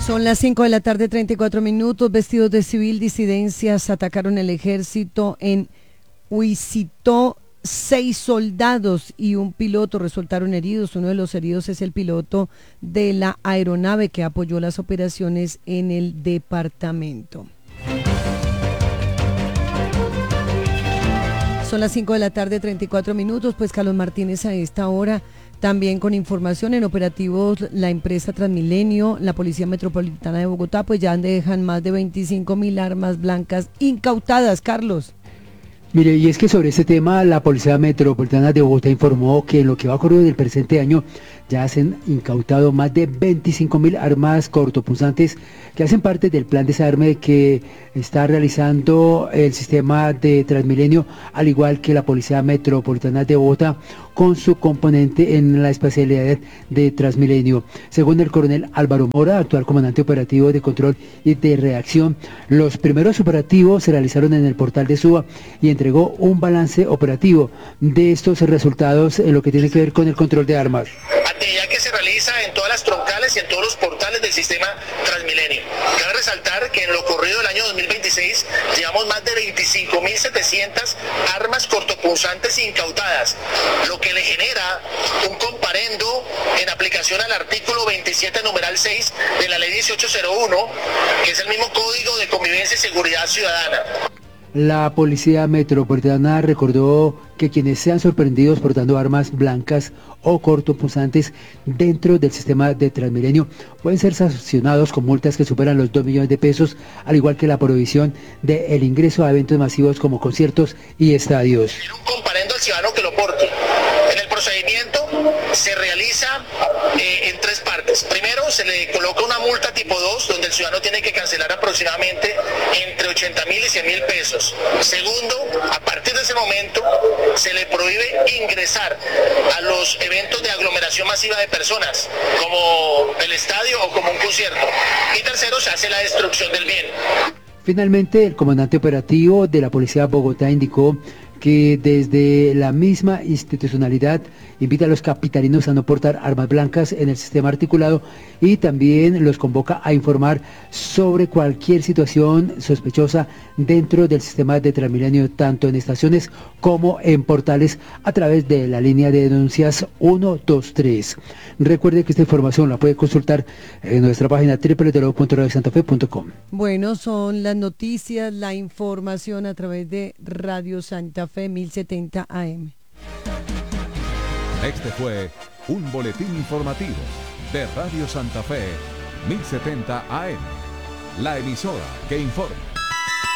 Son las 5 de la tarde, 34 minutos. Vestidos de civil, disidencias atacaron el ejército en Huicitó. 6 soldados y un piloto resultaron heridos. Uno de los heridos es el piloto de la aeronave que apoyó las operaciones en el departamento. Son las 5 de la tarde, 34 minutos. Pues Carlos Martínez a esta hora también con información en operativos la empresa Transmilenio, la Policía Metropolitana de Bogotá, pues ya dejan más de 25.000 armas blancas incautadas, Carlos. Mire, y es que sobre este tema la Policía Metropolitana de Bogotá informó que en lo que va a ocurrir del presente año ya se han incautado más de 25.000 armas cortopunzantes que hacen parte del plan de desarme que está realizando el sistema de Transmilenio, al igual que la Policía Metropolitana de Bogotá, con su componente en la especialidad de Transmilenio. Según el coronel Álvaro Mora, actual comandante operativo de control y de reacción, los primeros operativos se realizaron en el portal de Suba y entregó un balance operativo de estos resultados en lo que tiene que ver con el control de armas. Actividad que se realiza en todas las troncales y en todos los portales del sistema Transmilenio. Cabe resaltar que en lo ocurrido del año 2026 llevamos más de 25.700 armas cortopunzantes incautadas, lo que le genera un comparendo en aplicación al artículo 27 numeral 6 de la ley 1801, que es el mismo Código de Convivencia y Seguridad Ciudadana. La Policía Metropolitana recordó que quienes sean sorprendidos portando armas blancas o cortopunzantes dentro del sistema de Transmilenio pueden ser sancionados con multas que superan los 2 millones de pesos, al igual que la prohibición del ingreso a eventos masivos como conciertos y estadios. Un comparendo al ciudadano que lo porte. En el procedimiento se realiza en 3 partes. Primero, se le coloca una multa tipo 2, donde el ciudadano tiene que cancelar aproximadamente entre 80.000 y 100.000 pesos. Segundo, a partir de ese momento, se le prohíbe ingresar a los eventos de aglomeración masiva de personas, como el estadio o como un concierto. Y tercero, se hace la destrucción del bien. Finalmente, el comandante operativo de la Policía de Bogotá indicó que desde la misma institucionalidad invita a los capitalinos a no portar armas blancas en el sistema articulado y también los convoca a informar sobre cualquier situación sospechosa dentro del sistema de Transmilenio, tanto en estaciones como en portales, a través de la línea de denuncias 123. Recuerde que esta información la puede consultar en nuestra página www.radiosantafe.com. Bueno, son las noticias, la información a través de Radio Santa Fe 1070 AM. Este fue un boletín informativo de Radio Santa Fe 1070 AM, la emisora que informa.